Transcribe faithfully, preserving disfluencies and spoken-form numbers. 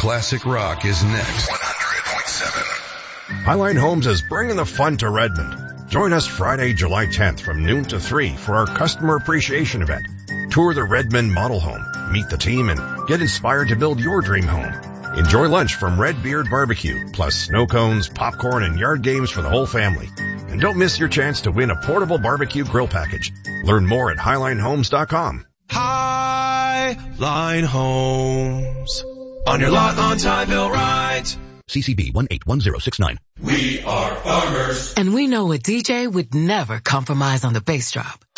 classic rock is next. one hundred point seven. Highline Homes is bringing the fun to Redmond. Join us Friday, July tenth from noon to three for our customer appreciation event. Tour the Redmond model home, meet the team, and get inspired to build your dream home. Enjoy lunch from Red Beard Barbecue, plus snow cones, popcorn, and yard games for the whole family. And don't miss your chance to win a portable barbecue grill package. Learn more at highline homes dot com. Highline Homes. On your lot on Tyville Right. C C B one eight one zero six nine. We are farmers. And we know a D J would never compromise on the bass drop.